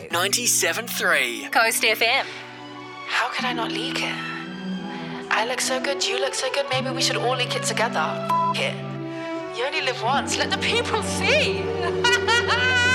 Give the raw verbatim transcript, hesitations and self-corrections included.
Radio. ninety-seven three. Coast F M. How could I not leak it? I look so good, you look so good, maybe we should all leak it together. F- it. You only live once, let the people see.